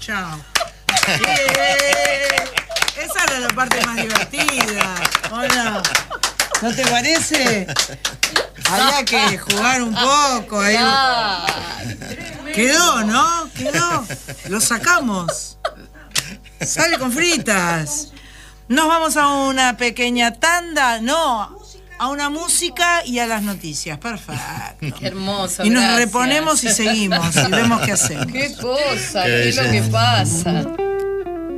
chao. Esa era la parte más divertida. Hola. ¿No te parece? Había que jugar un poco. Ahí. Quedó, ¿no? Quedó. Lo sacamos. Sale con fritas. Nos vamos a una pequeña tanda. No, a una música y a las noticias. Perfecto. Qué hermoso. Y nos reponemos y seguimos. Y vemos qué hacemos. Qué cosa, qué es lo que pasa.